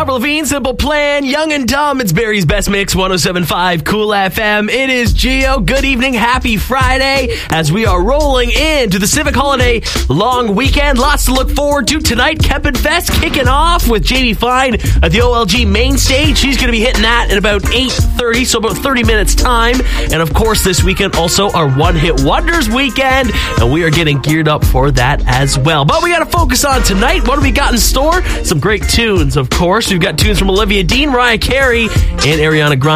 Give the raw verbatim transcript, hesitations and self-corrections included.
Avril Lavigne, Simple Plan, Young and Dumb. It's Barry's Best Mix, one oh seven point five Cool F M. It is Gio. Good evening. Happy Friday as we are rolling into the Civic Holiday long weekend. Lots to look forward to tonight. Kempin Fest kicking off with Jamie Fine at the O L G main stage. She's going to be hitting that in about eight thirty, so about thirty minutes time. And of course, this weekend also our One Hit Wonders weekend, and we are getting geared up for that as well. But we got to focus on tonight. What do we got in store? Some great tunes, of course. We've got tunes from Olivia Dean, Mariah Carey, and Ariana Grande.